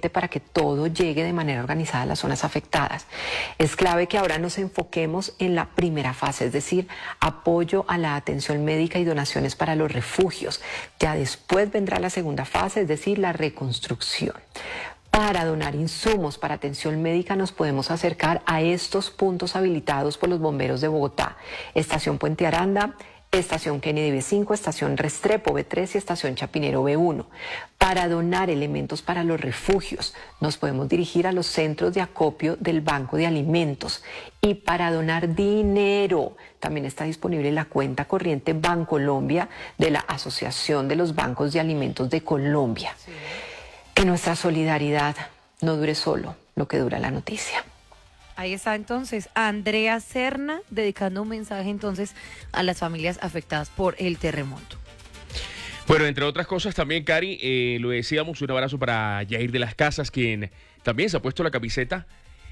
urgente para que todo llegue de manera organizada a las zonas afectadas. Es clave que ahora nos enfoquemos en la primera fase, es decir, apoyo a la atención médica y donaciones para los refugios. Ya después vendrá la segunda fase, es decir, la reconstrucción. Para donar insumos para atención médica nos podemos acercar a estos puntos habilitados por los bomberos de Bogotá: Estación Puente Aranda, Estación Kennedy B5, Estación Restrepo B3 y Estación Chapinero B1. Para donar elementos para los refugios nos podemos dirigir a los centros de acopio del Banco de Alimentos. Y para donar dinero también está disponible la cuenta corriente Bancolombia de la Asociación de los Bancos de Alimentos de Colombia. Sí. Que nuestra solidaridad no dure solo lo que dura la noticia. Ahí está entonces Andrea Serna dedicando un mensaje entonces a las familias afectadas por el terremoto. Bueno, entre otras cosas también, Cari, lo decíamos, un abrazo para Yair de las Casas, quien también se ha puesto la camiseta,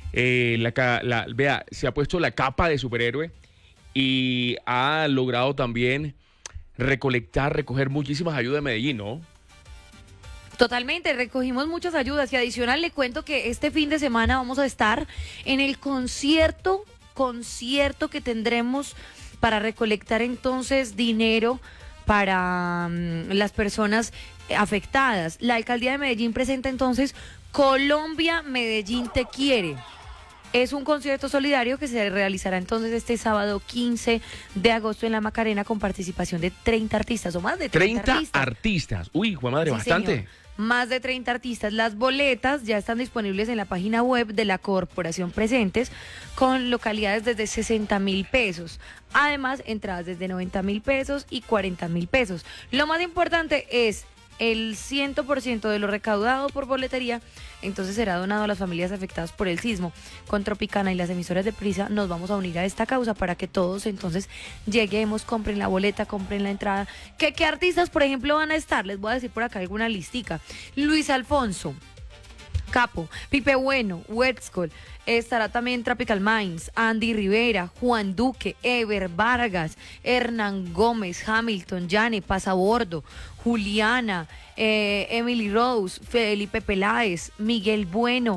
vea, se ha puesto la capa de superhéroe y ha logrado también recoger muchísimas ayudas de Medellín, ¿no? Totalmente, recogimos muchas ayudas y adicional le cuento que este fin de semana vamos a estar en el concierto que tendremos para recolectar entonces dinero para las personas afectadas. La Alcaldía de Medellín presenta entonces Colombia Medellín Te Quiere. Es un concierto solidario que se realizará entonces este sábado 15 de agosto en La Macarena con participación de 30 artistas o más de 30 artistas. Uy, Juan madre, sí, bastante. Señor. Más de 30 artistas. Las boletas ya están disponibles en la página web de la Corporación Presentes con localidades desde 60.000 pesos. Además, entradas desde 90.000 pesos y 40.000 pesos. Lo más importante es el 100% de lo recaudado por boletería, entonces será donado a las familias afectadas por el sismo. Con Tropicana y las emisoras de Prisa nos vamos a unir a esta causa para que todos entonces lleguemos, compren la boleta, compren la entrada. ¿Qué artistas, por ejemplo, van a estar? Les voy a decir por acá alguna listica. Luis Alfonso, Capo, Pipe Bueno, Westcol, estará también Tropical Minds, Andy Rivera, Juan Duque, Ever Vargas, Hernán Gómez, Hamilton, Yane, Pasabordo, Juliana, Emily Rose, Felipe Peláez, Miguel Bueno,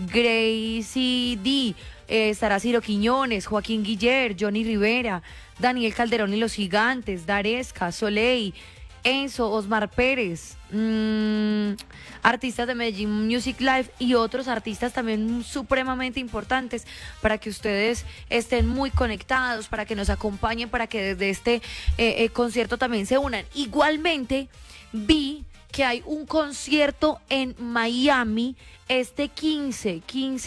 Gracie D, estará Ciro Quiñones, Joaquín Guiller, Johnny Rivera, Daniel Calderón y los Gigantes, Daresca, Soleil, Enzo, Osmar Pérez, artistas de Medellín Music Live y otros artistas también supremamente importantes para que ustedes estén muy conectados, para que nos acompañen, para que desde este concierto también se unan. Igualmente vi que hay un concierto en Miami este 15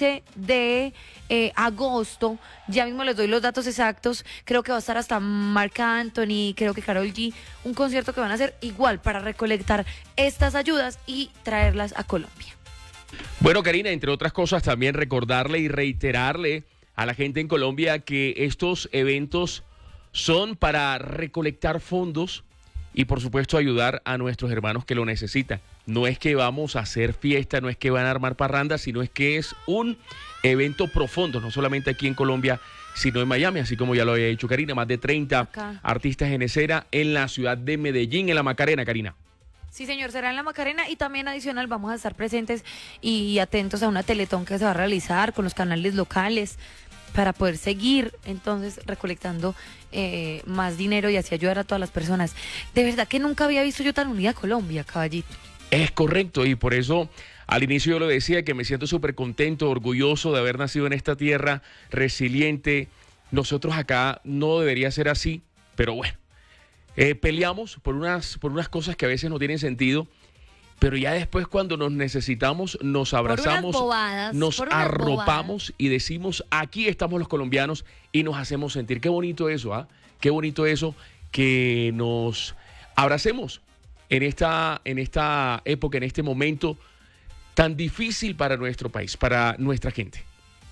de agosto, ya mismo les doy los datos exactos, creo que va a estar hasta Marc Anthony, creo que Karol G, un concierto que van a hacer igual para recolectar estas ayudas y traerlas a Colombia. Bueno, Karina, entre otras cosas también recordarle y reiterarle a la gente en Colombia que estos eventos son para recolectar fondos y por supuesto ayudar a nuestros hermanos que lo necesitan. No es que vamos a hacer fiesta, no es que van a armar parrandas, sino es que es un evento profundo, no solamente aquí en Colombia, sino en Miami, así como ya lo había dicho Karina, más de 30 artistas en escena en la ciudad de Medellín, en La Macarena, Karina. Sí, señor, será en La Macarena y también adicional vamos a estar presentes y atentos a una teletón que se va a realizar con los canales locales para poder seguir entonces recolectando más dinero y así ayudar a todas las personas. De verdad que nunca había visto yo tan unida Colombia, caballito. Es correcto y por eso al inicio yo lo decía que me siento súper contento, orgulloso de haber nacido en esta tierra, resiliente. Nosotros acá no debería ser así, pero bueno, peleamos por unas cosas que a veces no tienen sentido. Pero ya después cuando nos necesitamos, nos abrazamos, nos arropamos y decimos, aquí estamos los colombianos y nos hacemos sentir. Qué bonito eso, ¿ah? Qué bonito eso, que nos abracemos en esta época, en este momento tan difícil para nuestro país, para nuestra gente.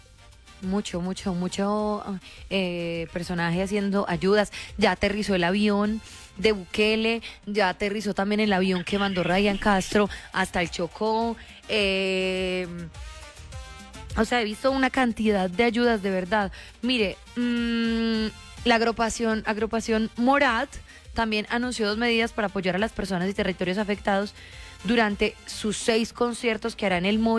Mucho personaje haciendo ayudas. Ya aterrizó el avión de Bukele, ya aterrizó también el avión que mandó Ryan Castro hasta el Chocó. O sea, he visto una cantidad de ayudas de verdad. Mire, la agrupación Morat también anunció 2 medidas para apoyar a las personas y territorios afectados durante sus 6 conciertos que hará en el